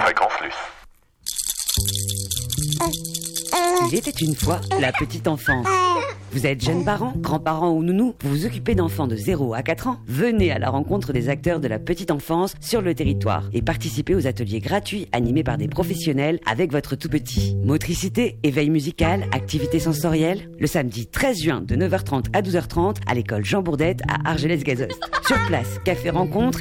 Fréquence Luce. Il était une fois la petite enfance. Vous êtes jeunes parents, grands-parents ou nounous, vous vous occupez d'enfants de 0 à 4 ans. Venez à la rencontre des acteurs de la petite enfance sur le territoire et participez aux ateliers gratuits animés par des professionnels avec votre tout petit. Motricité, éveil musical, activités sensorielles. Le samedi 13 juin de 9h30 à 12h30 à l'école Jean Bourdette à Argelès-Gazost. Sur place, café rencontre